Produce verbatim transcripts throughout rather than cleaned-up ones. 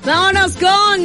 Vámonos con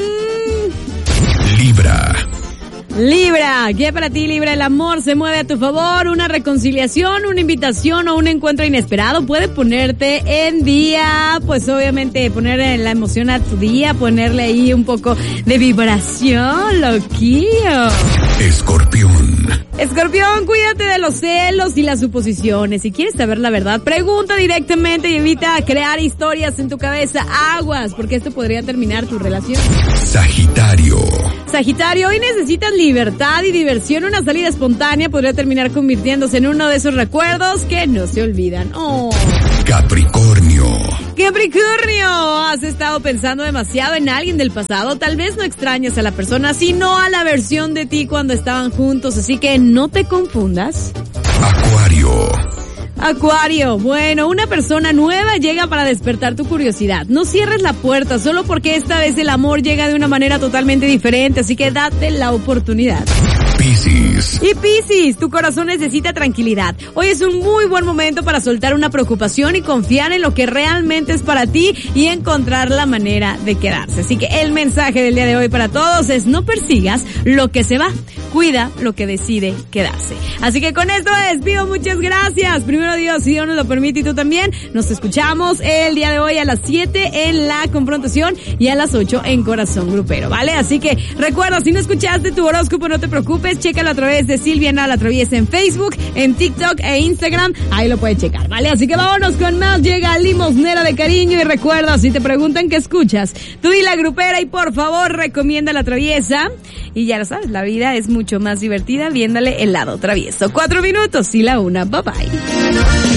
Libra. Libra, ¿qué para ti, Libra? El amor se mueve a tu favor, una reconciliación, una invitación o un encuentro inesperado puede ponerte en día, pues obviamente poner la emoción a tu día, ponerle ahí un poco de vibración, loquillo. Escorpión. Escorpión, cuídate de los celos y las suposiciones. Si quieres saber la verdad, pregunta directamente y evita crear historias en tu cabeza. Aguas, porque esto podría terminar tu relación. Sagitario. Sagitario, hoy necesitas libertad y diversión. Una salida espontánea podría terminar convirtiéndose en uno de esos recuerdos que no se olvidan. Oh. Capricornio. Capricornio, has estado pensando demasiado en alguien del pasado. Tal vez no extrañas a la persona, sino a la versión de ti cuando estaban juntos. Así que no te confundas. Acuario. Acuario, bueno, una persona nueva llega para despertar tu curiosidad. No cierres la puerta solo porque esta vez el amor llega de una manera totalmente diferente, así que date la oportunidad. Piscis. Y Piscis, tu corazón necesita tranquilidad. Hoy es un muy buen momento para soltar una preocupación y confiar en lo que realmente es para ti y encontrar la manera de quedarse. Así que el mensaje del día de hoy para todos es: no persigas lo que se va, cuida lo que decide quedarse. Así que con esto me despido, muchas gracias. Primero Dios, si Dios nos lo permite y tú también, nos escuchamos el día de hoy a las siete en La Confrontación y a las ocho en Corazón Grupero, ¿vale? Así que recuerda, si no escuchaste tu horóscopo, no te preocupes, chécalo a través de Silviana La Traviesa en Facebook, en TikTok e Instagram, ahí lo puedes checar, ¿vale? Así que vámonos con más, llega Limosnera de Cariño y recuerda, si te preguntan qué escuchas, tú di La Grupera y por favor recomienda La Traviesa y ya lo sabes, la vida es mucho más divertida viéndole el lado travieso. Cuatro minutos y la una, bye bye.